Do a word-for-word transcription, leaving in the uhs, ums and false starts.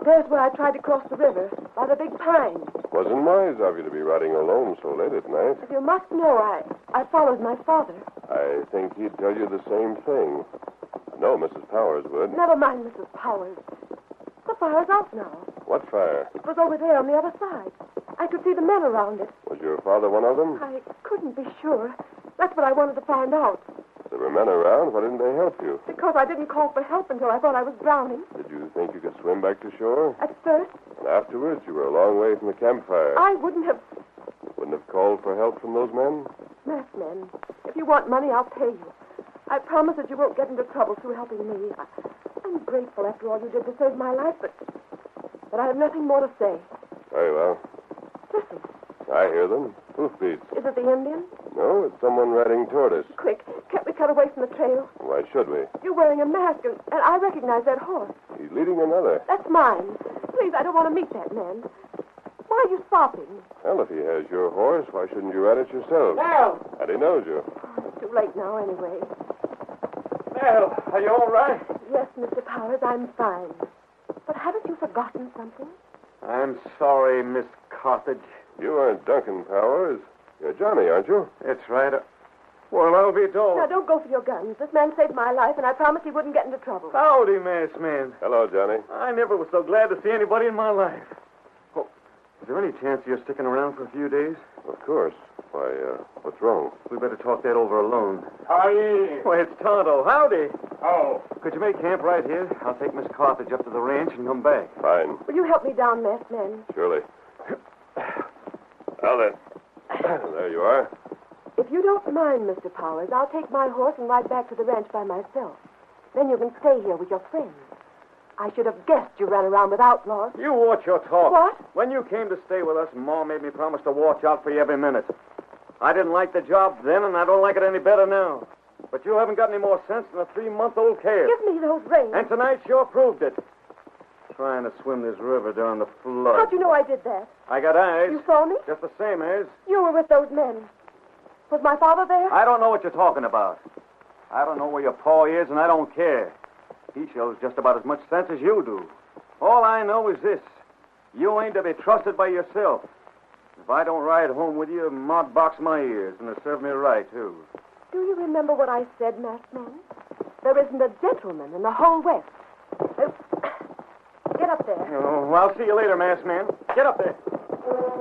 There's where I tried to cross the river, by the big pine. Wasn't wise of you to be riding alone so late at night. If you must know, I, I followed my father. I think he'd tell you the same thing. No, Missus Powers would. Never mind, Missus Powers. The fire's out now. What fire? It was over there on the other side. I could see the men around it. Was your father one of them? I couldn't be sure. That's what I wanted to find out. There were men around. Why didn't they help you? Because I didn't call for help until I thought I was drowning. Did you think you could swim back to shore? At first, And afterwards, you were a long way from the campfire. I wouldn't have... Wouldn't have called for help from those men? Masked men, if you want money, I'll pay you. I promise that you won't get into trouble through helping me. I, I'm grateful after all you did to save my life, but... But I have nothing more to say. Very well. Listen, I hear them. Hoofbeats. is it the Indian? No, it's someone riding toward us. Quick, can't we cut away from the trail? Why should we? You're wearing a mask, and, and I recognize that horse. He's leading another. That's mine. Please, I don't want to meet that man. Why are you stopping? Well, if he has your horse, why shouldn't you ride it yourself? Nell! And he knows you. Oh, it's too late now, anyway. Nell, are you all right? Yes, Mister Powers, I'm fine. But haven't you forgotten something? I'm sorry, Miss Carthage. You aren't Duncan Powers. You're Johnny, aren't you? It's right. Uh, well, I'll be told. Now, don't go for your guns. This man saved my life, and I promised he wouldn't get into trouble. Howdy, masked man. Hello, Johnny. I never was so glad to see anybody in my life. Oh, is there any chance you're sticking around for a few days? Of course. Why, uh, what's wrong? We better talk that over alone. Howdy. Why, it's Tonto. Howdy. Oh. Could you make camp right here? I'll take Miss Carthage up to the ranch and come back. Fine. Will you help me down, masked man? Surely. Well, then. There you are. If you don't mind, Mister Powers, I'll take my horse and ride back to the ranch by myself. Then you can stay here with your friends. I should have guessed you ran around with outlaws. You watch your talk. What? When you came to stay with us, Ma made me promise to watch out for you every minute. I didn't like the job then, and I don't like it any better now. But you haven't got any more sense than a three-month-old calf. Give me those reins. And tonight sure proved it. Trying to swim this river during the flood. How'd you know I did that? I got eyes. You saw me? Just the same as. You were with those men. Was my father there? I don't know what you're talking about. I don't know where your paw is, and I don't care. He shows just about as much sense as you do. All I know is this. You ain't to be trusted by yourself. If I don't ride home with you, Ma'd box my ears, and it'll serve me right, too. Do you remember what I said, masked man? There isn't a gentleman in the whole West. Uh, get up there. Oh, I'll see you later, masked man. Get up there.